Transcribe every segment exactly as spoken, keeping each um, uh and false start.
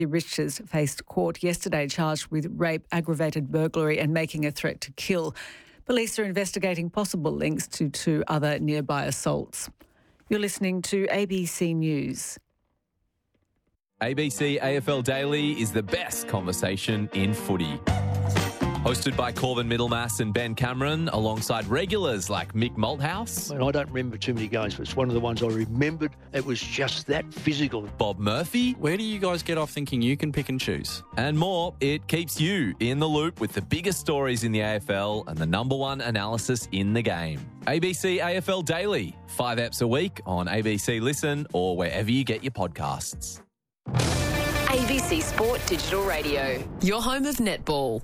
Riches faced court yesterday charged with rape, aggravated burglary and making a threat to kill. Police are investigating possible links to two other nearby assaults. You're listening to A B C News. A B C A F L Daily is the best conversation in footy. Hosted by Corvin Middlemass and Ben Cameron, alongside regulars like Mick Malthouse. I mean, I don't remember too many games, but it's one of the ones I remembered. It was just that physical. Bob Murphy. Where do you guys get off thinking you can pick and choose? And more. It keeps you in the loop with the biggest stories in the A F L and the number one analysis in the game. A B C A F L Daily. Five apps a week on A B C Listen or wherever you get your podcasts. A B C Sport Digital Radio. Your home of netball.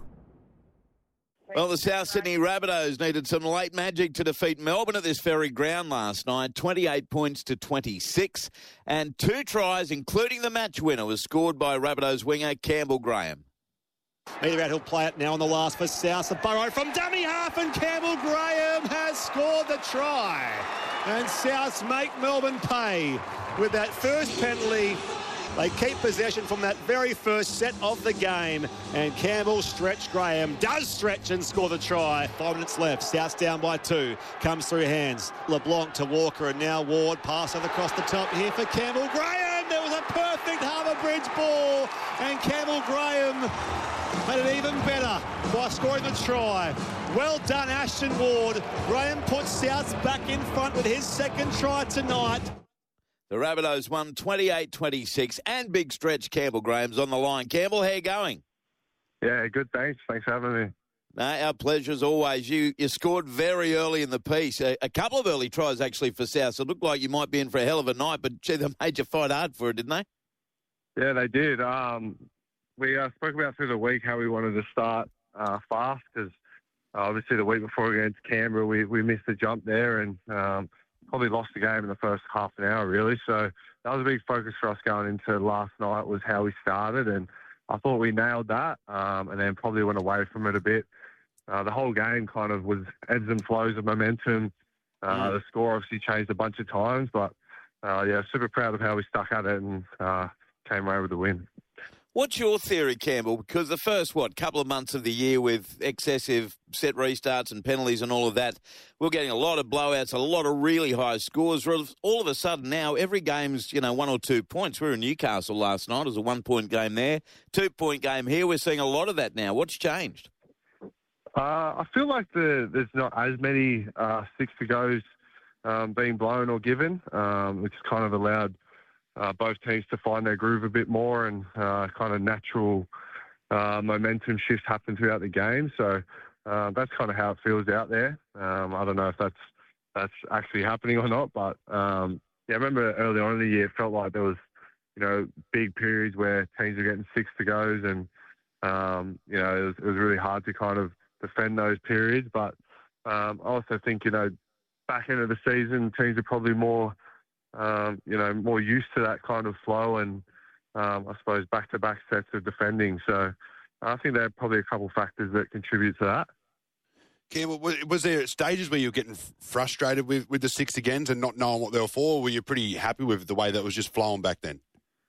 Well, the South Sydney Rabbitohs needed some late magic to defeat Melbourne at this very ground last night, twenty-eight points to twenty-six, and two tries, including the match winner, was scored by Rabbitohs winger Campbell Graham. Either out, he'll play it now on the last for South. The burrow from dummy half, and Campbell Graham has scored the try. And Souths make Melbourne pay with that first penalty. They keep possession from that very first set of the game. And Campbell stretch Graham, does stretch and score the try. Five minutes left. South's down by two. Comes through hands. LeBlanc to Walker, and now Ward. Pass it across the top here for Campbell Graham. There was a perfect Harbour Bridge ball. And Campbell Graham made it even better by scoring the try. Well done, Ashton Ward. Graham puts Souths back in front with his second try tonight. The Rabbitohs won twenty-eight twenty-six, and big stretch Campbell Graham's on the line. Campbell, how you going? Yeah, good, thanks. Thanks for having me. No, our pleasure as always. You you scored very early in the piece. A, a couple of early tries, actually, for South. So it looked like you might be in for a hell of a night, but, gee, they made you fight hard for it, didn't they? Yeah, they did. Um, we uh, spoke about through the week how we wanted to start uh, fast because uh, obviously the week before against Canberra, we, we missed the jump there and um, probably lost the game in the first half an hour, really. So that was a big focus for us going into last night was how we started, and I thought we nailed that um, and then probably went away from it a bit. Uh, the whole game kind of was ebbs and flows of momentum. Uh, mm. The score obviously changed a bunch of times, but uh, yeah, super proud of how we stuck at it and uh, came away with the win. What's your theory, Campbell? Because the first, what, couple of months of the year with excessive set restarts and penalties and all of that, we're getting a lot of blowouts, a lot of really high scores. All of a sudden now, every game's, you know, one or two points. We were in Newcastle last night. It was a one-point game there. Two-point game here. We're seeing a lot of that now. What's changed? Uh, I feel like the, there's not as many uh, six-to-goes um, being blown or given, um, which kind of allowed Uh, both teams to find their groove a bit more and uh, kind of natural uh, momentum shifts happen throughout the game. So uh, that's kind of how it feels out there. Um, I don't know if that's that's actually happening or not, but um, yeah, I remember early on in the year it felt like there was, you know, big periods where teams were getting six to goes and, um, you know, it was, it was really hard to kind of defend those periods. But um, I also think, you know, back end of the season, teams are probably more Um, you know, more used to that kind of flow and um, I suppose back-to-back sets of defending. So I think there are probably a couple of factors that contribute to that. Campbell, was there stages where you were getting frustrated with, with the six agains and not knowing what they were for, or were you pretty happy with the way that was just flowing back then?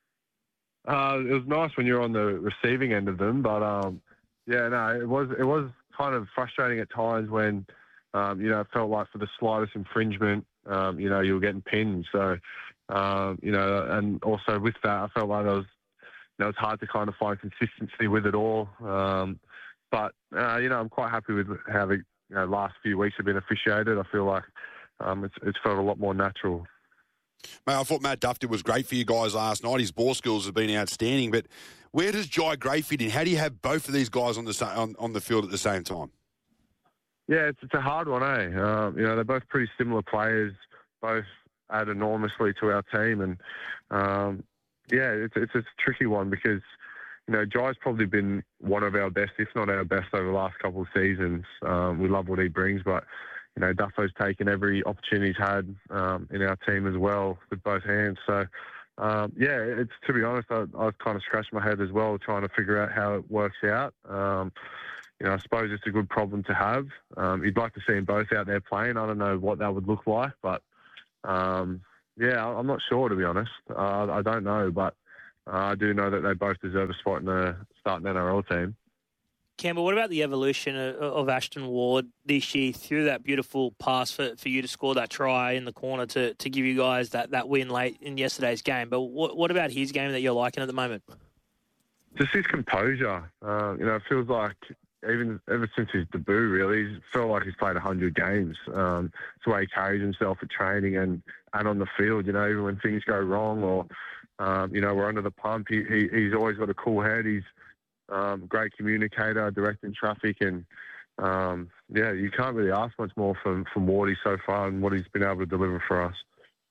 Uh, it was nice when you're on the receiving end of them, but um, yeah, no, it was it was kind of frustrating at times when um, you know, it felt like for the slightest infringement, Um, you know, you were getting pinned. So, um, you know, and also with that, I felt like there was, you know, it's hard to kind of find consistency with it all. Um, but, uh, you know, I'm quite happy with how the you know, last few weeks have been officiated. I feel like um, it's, it's felt a lot more natural. Mate, I thought Matt Duff did was great for you guys last night. His ball skills have been outstanding. But where does Jai Gray fit in? How do you have both of these guys on the sa- on, on the field at the same time? Yeah, it's, it's a hard one, eh? Um, you know, they're both pretty similar players, both add enormously to our team. And, um, yeah, it's, it's a tricky one because, you know, Jai's probably been one of our best, if not our best, over the last couple of seasons. Um, we love what he brings, but, you know, Duffo's taken every opportunity he's had um, in our team as well with both hands. So, um, yeah, it's to be honest, I, I've kind of scratched my head as well trying to figure out how it works out. Um You know, I suppose it's a good problem to have. Um, you'd like to see them both out there playing. I don't know what that would look like, but um, yeah, I'm not sure to be honest. Uh, I don't know, but uh, I do know that they both deserve a spot in the starting N R L team. Campbell, what about the evolution of, of Ashton Ward this year through that beautiful pass for, for you to score that try in the corner to, to give you guys that, that win late in yesterday's game? But what, what about his game that you're liking at the moment? Just his composure. Uh, you know, it feels like even ever since his debut, really, he's felt like he's played one hundred games. Um, it's the way he carries himself at training and, and on the field, you know, even when things go wrong or, um, you know, we're under the pump, he, he he's always got a cool head. He's um, a great communicator, directing traffic, and, um, yeah, you can't really ask much more from, from Wardy so far and what he's been able to deliver for us.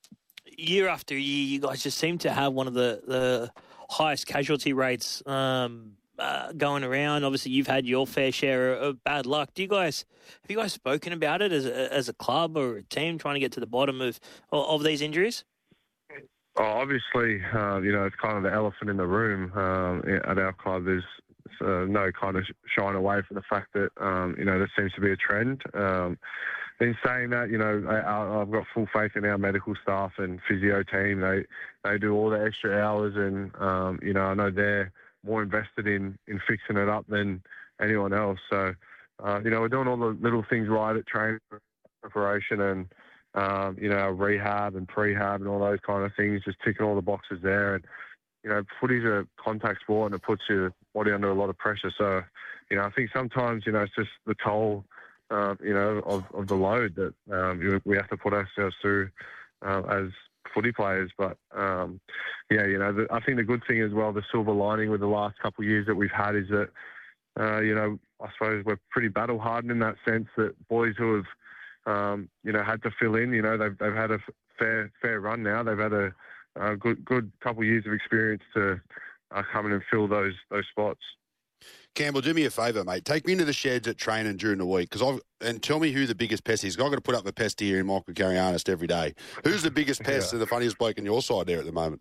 Year after year, you guys just seem to have one of the, the highest casualty rates um, uh, going around. Obviously, you've had your fair share of bad luck. Do you guys have you guys spoken about it as a, as a club or a team trying to get to the bottom of of these injuries? Oh, obviously, uh, you know, it's kind of the elephant in the room um, at our club. There's uh, no kind of shying away from the fact that, um, you know, there seems to be a trend. Um, in saying that, you know, I, I've got full faith in our medical staff and physio team. They they do all the extra hours and, um, you know, I know they're more invested in, in fixing it up than anyone else. So, uh, you know, we're doing all the little things right at training preparation and, um, you know, rehab and prehab and all those kind of things, just ticking all the boxes there. And, you know, footy's a contact sport and it puts your body under a lot of pressure. So, you know, I think sometimes, you know, it's just the toll, uh, you know, of, of the load that um, we have to put ourselves through uh, as footy players. But, um, yeah, you know, the, I think the good thing as well, the silver lining with the last couple of years that we've had is that, uh, you know, I suppose we're pretty battle hardened in that sense that boys who have, um, you know, had to fill in, you know, they've, they've had a fair fair run now. They've had a, a good good couple of years of experience to uh, come in and fill those those spots. Campbell, do me a favour, mate. Take me into the sheds at training during the week, because I've and tell me who the biggest pest is. I've got to put up the pest here in Michael Carrianist every day. Who's the biggest pest yeah. and the funniest bloke on your side there at the moment?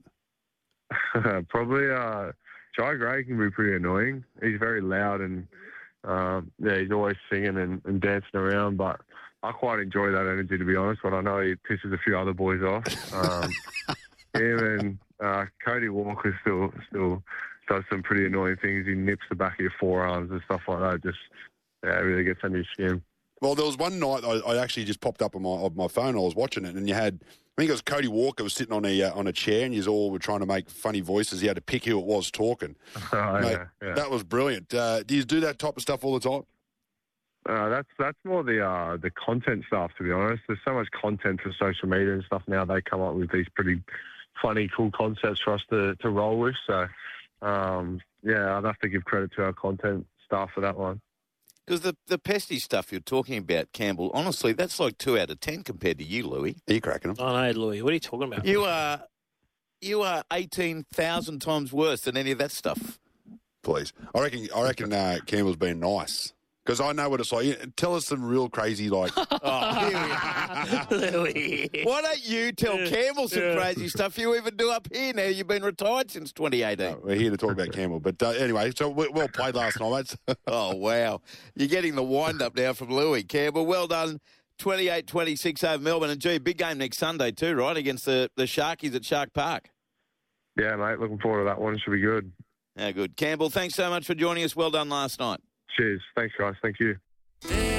Probably uh, Jai Gray can be pretty annoying. He's very loud and um, yeah, he's always singing and, and dancing around, but I quite enjoy that energy, to be honest, but I know he pisses a few other boys off. Um, him and uh, Cody Walker still still does some pretty annoying things. He nips the back of your forearms and stuff like that. Just, yeah, it really gets under your skin. Well, there was one night I, I actually just popped up on my on my phone. I was watching it, and you had, I think it was Cody Walker was sitting on a uh, on a chair, and you all were trying to make funny voices. He had to pick who it was talking. Oh, Mate, yeah, yeah. That was brilliant. Uh, do you do that type of stuff all the time? Uh, that's that's more the uh, the content stuff, to be honest. There's so much content for social media and stuff now. They come up with these pretty funny, cool concepts for us to, to roll with. So, um, yeah, I'd have to give credit to our content staff for that one. Because the, the pesty stuff you're talking about, Campbell, honestly, that's like two out of ten compared to you, Louis. Are you cracking them? Oh, no, Louis, what are you talking about? You are, you are eighteen thousand times worse than any of that stuff. Please. I reckon, I reckon uh, Campbell's been nice. Because I know what it's like. Tell us some real crazy, like... oh, Louis. Why don't you tell Campbell some yeah. crazy stuff you even do up here now? You've been retired since twenty eighteen. No, we're here to talk about Campbell. But uh, anyway, so we, well played last night, mate. Oh, wow. You're getting the wind-up now from Louis. Campbell, well done. twenty-eight twenty-six over Melbourne. And, gee, big game next Sunday too, right, against the, the Sharkies at Shark Park. Yeah, mate. Looking forward to that one. Should be good. Yeah, good. Campbell, thanks so much for joining us. Well done last night. Cheers. Thanks, guys. Thank you.